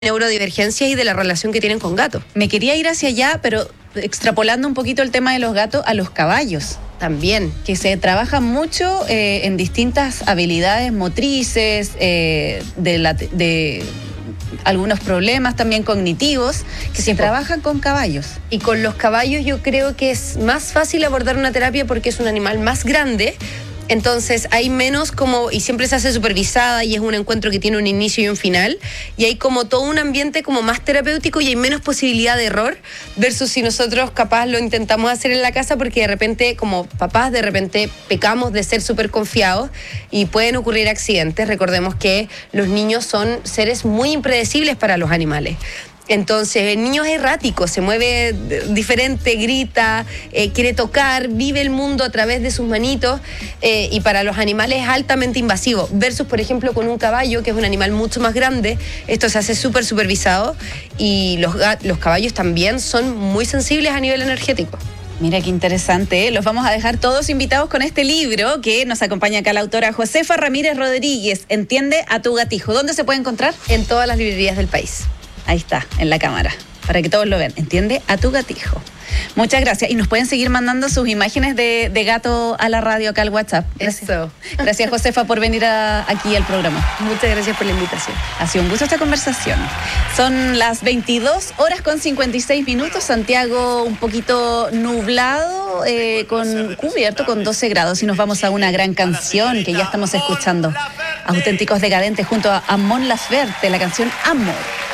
neurodivergencias y de la relación que tienen con gatos. Me quería ir hacia allá, pero extrapolando un poquito el tema de los gatos a los caballos. También. Que se trabaja mucho en distintas habilidades motrices, de algunos problemas también cognitivos, que se trabajan con caballos. Y con los caballos yo creo que es más fácil abordar una terapia porque es un animal más grande. Entonces hay menos y siempre se hace supervisada y es un encuentro que tiene un inicio y un final, y hay como todo un ambiente como más terapéutico y hay menos posibilidad de error versus si nosotros capaz lo intentamos hacer en la casa, porque de repente como papás de repente pecamos de ser súper confiados y pueden ocurrir accidentes. Recordemos que los niños son seres muy impredecibles para los animales. Entonces el niño es errático, se mueve diferente, grita, quiere tocar, vive el mundo a través de sus manitos, y para los animales es altamente invasivo, versus por ejemplo con un caballo, que es un animal mucho más grande. Esto se hace súper supervisado y los caballos también son muy sensibles a nivel energético. Mira qué interesante, ¿eh? Los vamos a dejar todos invitados con este libro que nos acompaña acá la autora Josefa Ramírez Rodríguez, Entiende a tu gatijo. ¿Dónde se puede encontrar? En todas las librerías del país. Ahí está, en la cámara, para que todos lo vean. Entiende a tu gatijo. Muchas gracias. Y nos pueden seguir mandando sus imágenes de gato a la radio acá al WhatsApp. Gracias. Eso. Gracias, Josefa, por venir aquí al programa. Muchas gracias por la invitación. Ha sido un gusto esta conversación. Son las 22:56. Santiago un poquito nublado, cubierto con 12 grados. Y nos vamos a una gran canción que ya estamos escuchando. Auténticos Decadentes junto a Mon Laferte, la canción Amor.